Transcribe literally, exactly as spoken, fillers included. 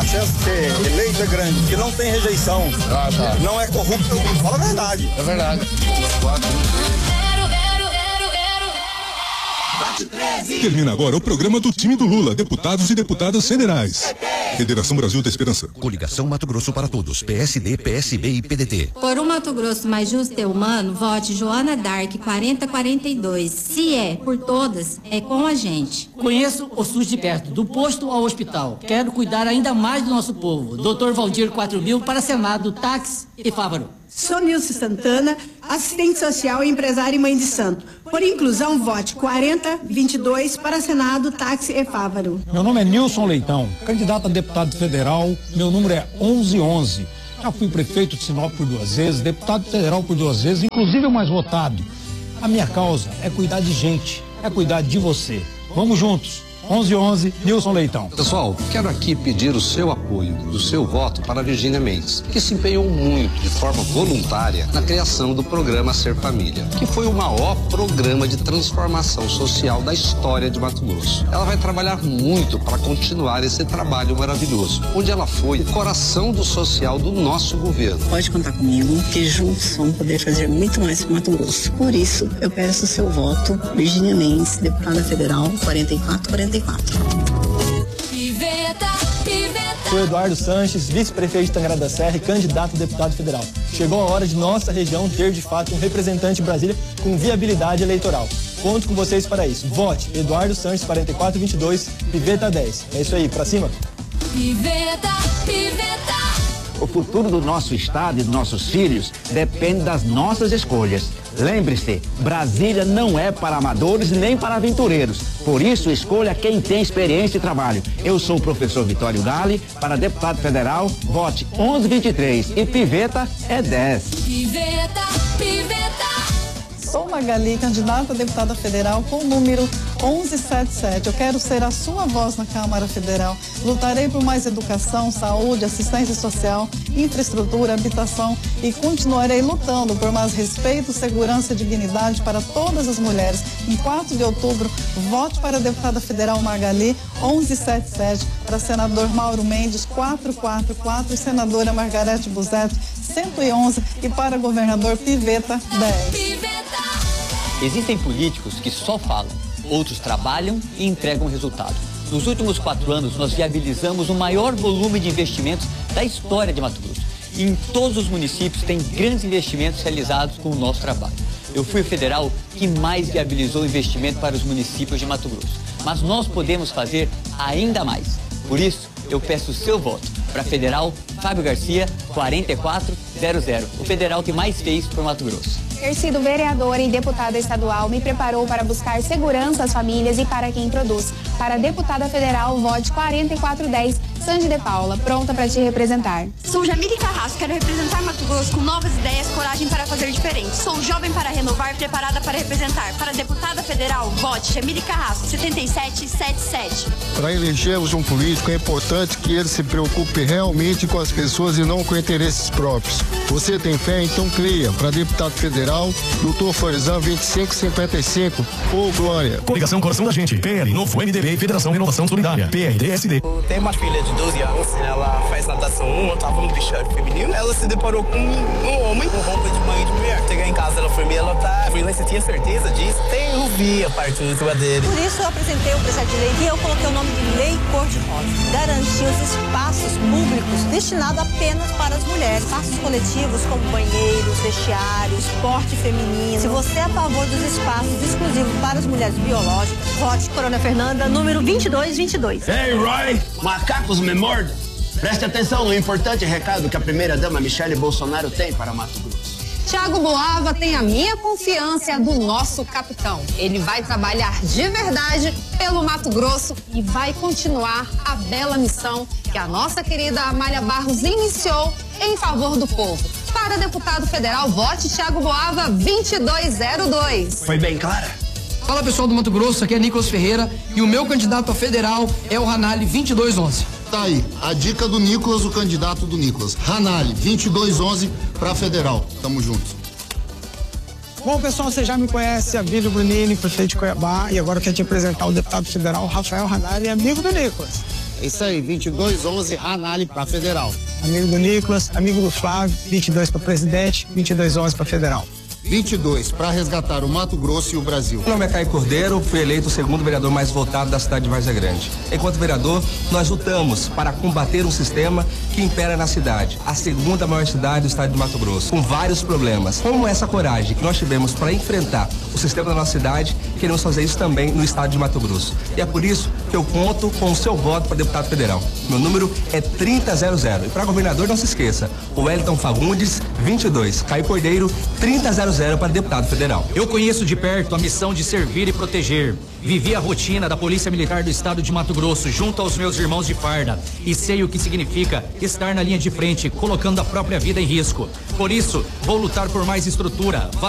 chance de ser eleito é grande, porque não tem rejeição. Ah, tá. Não é corrupto, fala a verdade. É verdade. Termina agora o programa do time do Lula, deputados e deputadas federais. Federação Brasil da Esperança. Coligação Mato Grosso para Todos, P S D, P S B e P D T. Por um Mato Grosso mais justo e humano, vote Joana Dark quarenta quarenta e dois. Se é por todas, é com a gente. Conheço o SUS de perto, do posto ao hospital. Quero cuidar ainda mais do nosso povo. doutor Valdir quatro mil para Senado, táxi e Fávaro. Sou Nilce Santana, assistente social e empresária e mãe de santo. Por inclusão, vote quarenta vinte e dois para Senado, táxi e Fávaro. Meu nome é Nilson Leitão, candidato a deputado federal, meu número é onze onze. Já fui prefeito de Sinop por duas vezes, deputado federal por duas vezes, inclusive o mais votado. A minha causa é cuidar de gente, é cuidar de você. Vamos juntos. onze onze, Nilson Leitão. Pessoal, quero aqui pedir o seu apoio, o seu voto para a Virgínia Mendes, que se empenhou muito, de forma voluntária, na criação do programa Ser Família, que foi o maior programa de transformação social da história de Mato Grosso. Ela vai trabalhar muito para continuar esse trabalho maravilhoso, onde ela foi o coração do social do nosso governo. Pode contar comigo, que juntos vamos poder fazer muito mais para Mato Grosso. Por isso, eu peço o seu voto, Virgínia Mendes, deputada federal, quarenta e quatro quarenta e quatro. Sou Eduardo Sanches, vice-prefeito de Tangará da Serra e candidato a deputado federal. Chegou a hora de nossa região ter, de fato, um representante de Brasília com viabilidade eleitoral. Conto com vocês para isso. Vote Eduardo Sanches, quarenta e quatro vinte e dois, Piveta dez. É isso aí, pra cima. Piveta, Piveta. O futuro do nosso estado e dos nossos filhos depende das nossas escolhas. Lembre-se, Brasília não é para amadores nem para aventureiros. Por isso, escolha quem tem experiência e trabalho. Eu sou o professor Vitório Gali, para deputado federal, vote onze vinte e três e Piveta é dez. Piveta, Piveta. Sou Magali, candidata a deputada federal com o número onze setenta e sete. Eu quero ser a sua voz na Câmara Federal. Lutarei por mais educação, saúde, assistência social, infraestrutura, habitação e continuarei lutando por mais respeito, segurança e dignidade para todas as mulheres. Em quatro de outubro, vote para a deputada federal Magali, onze setenta e sete, para senador Mauro Mendes, quatrocentos e quarenta e quatro, e senadora Margarete Busetti, cento e onze, e para governador Piveta, dez. Existem políticos que só falam, outros trabalham e entregam resultado. Nos últimos quatro anos, nós viabilizamos o maior volume de investimentos da história de Mato Grosso. E em todos os municípios tem grandes investimentos realizados com o nosso trabalho. Eu fui o federal que mais viabilizou investimento para os municípios de Mato Grosso. Mas nós podemos fazer ainda mais. Por isso, eu peço o seu voto para federal Fábio Garcia, quarenta e quatro zero zero, o federal que mais fez por Mato Grosso. Ter sido vereadora e deputada estadual me preparou para buscar segurança às famílias e para quem produz. Para deputada federal, vote quarenta e quatro dez, Sandy de Paula, pronta para te representar. Sou Jamile Carrasco, quero representar Mato Grosso com novas ideias, coragem para fazer diferente. Sou jovem para renovar, preparada para representar. Para deputada federal, vote Jamile Carrasco, setenta e sete setenta e sete. Para elegermos um político, é importante que ele se preocupe realmente com as pessoas e não com interesses próprios. Você tem fé? Então cria. Para deputado federal, doutor Forzan, vinte e cinco cinquenta e cinco. Ô, Glória. Coligação Coração da Gente, P L, Novo M D B e Federação Renovação Solidária, P R D S D. Tem uma filha de doze anos, ela faz natação, eu tava no vestiário feminino, ela se deparou com um homem com roupa de mãe e de mulher. Cheguei em casa, ela foi meio lotada. Você tinha certeza disso? Tem, eu vi a partícula dele. Por isso eu apresentei o projeto de lei e eu coloquei o nome de Lei Cor-de-Rosa. Garantir os espaços públicos destinados apenas para as mulheres. Espaços coletivos como banheiros, vestiários, esporte feminino. Se você é a favor dos espaços exclusivos para as mulheres biológicas, vote Corona Fernanda, número vinte e dois vinte e dois. Hey, Roy! Macacos me mordam! Preste atenção no importante recado que a primeira-dama Michele Bolsonaro tem para Mato Grosso. Thiago Boava tem a minha confiança e a do nosso capitão. Ele vai trabalhar de verdade pelo Mato Grosso e vai continuar a bela missão que a nossa querida Amália Barros iniciou em favor do povo. Para deputado federal, vote Thiago Boava vinte e dois zero dois. Foi bem clara? Fala pessoal do Mato Grosso, aqui é Nicolas Ferreira e o meu candidato a federal é o Ranali vinte e dois onze. Tá aí, a dica do Nicolas, o candidato do Nicolas. Ranali, vinte e dois onze para federal. Tamo junto. Bom, pessoal, você já me conhece, Abílio Brunini, prefeito de Cuiabá, e agora eu quero te apresentar o deputado federal Rafael Ranali, amigo do Nicolas. É isso aí, vinte e dois onze, Ranalli para federal. Amigo do Nicolas, amigo do Flávio, vinte e dois para presidente, vinte e dois onze para federal. vinte e dois para resgatar o Mato Grosso e o Brasil. Meu nome é Caio Cordeiro, fui eleito o segundo vereador mais votado da cidade de Várzea Grande. Enquanto vereador, nós lutamos para combater um sistema que impera na cidade, a segunda maior cidade do estado de Mato Grosso, com vários problemas. Como essa coragem que nós tivemos para enfrentar o sistema da nossa cidade, queremos fazer isso também no estado de Mato Grosso. E é por isso que eu conto com o seu voto para deputado federal. Meu número é trinta zero zero. E para governador, não se esqueça, o Wellington Fagundes, vinte e dois. Caio Cordeiro, trinta zero zero para deputado federal. Eu conheço de perto a missão de servir e proteger. Vivi a rotina da Polícia Militar do Estado de Mato Grosso junto aos meus irmãos de farda e sei o que significa estar na linha de frente, colocando a própria vida em risco. Por isso, vou lutar por mais estrutura,